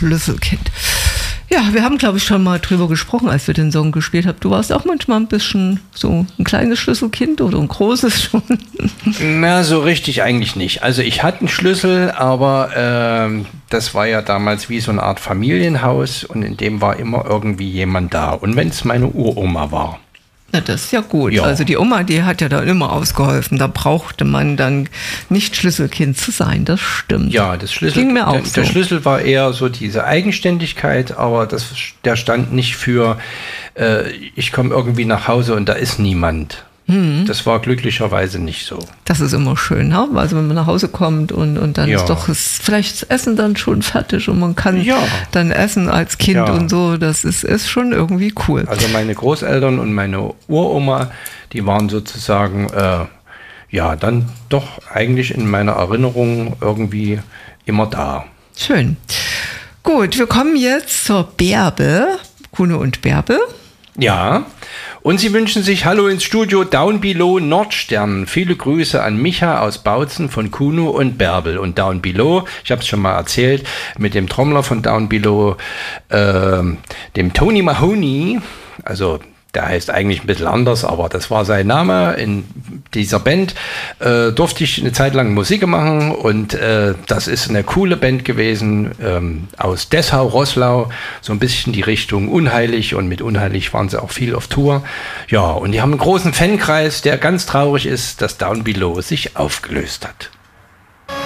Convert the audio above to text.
Schlüsselkind. Ja, wir haben, glaube ich, schon mal drüber gesprochen, als wir den Song gespielt haben. Du warst auch manchmal ein bisschen so ein kleines Schlüsselkind oder ein großes schon. Na, so richtig eigentlich nicht. Also ich hatte einen Schlüssel, aber das war ja damals wie so eine Art Familienhaus und in dem war immer irgendwie jemand da. Und wenn es meine Uroma war. Na, das ist ja gut. Ja. Also die Oma, die hat ja da immer ausgeholfen. Da brauchte man dann nicht Schlüsselkind zu sein, das stimmt. Ja, das Schlüssel, ging mir auch der so. Schlüssel war eher so diese Eigenständigkeit, aber der stand nicht für, ich komme irgendwie nach Hause und da ist niemand. Das war glücklicherweise nicht so. Das ist immer schön, ne? Also wenn man nach Hause kommt und dann Ja. ist vielleicht das Essen dann schon fertig und man kann Ja. dann essen als Kind Ja. und so. Das ist schon irgendwie cool. Also meine Großeltern und meine Uroma, die waren sozusagen, dann doch eigentlich in meiner Erinnerung irgendwie immer da. Schön. Gut, wir kommen jetzt zur Bärbe, Kuno und Bärbe. Ja, und sie wünschen sich Hallo ins Studio Down Below Nordstern. Viele Grüße an Micha aus Bautzen von Kuno und Bärbel. Und Down Below, ich habe es schon mal erzählt, mit dem Trommler von Down Below, dem Tony Mahoney, also der heißt eigentlich ein bisschen anders, aber das war sein Name. In dieser Band durfte ich eine Zeit lang Musik machen und das ist eine coole Band gewesen aus Dessau-Roßlau, so ein bisschen die Richtung Unheilig und mit Unheilig waren sie auch viel auf Tour. Ja, und die haben einen großen Fankreis, der ganz traurig ist, dass Down Below sich aufgelöst hat.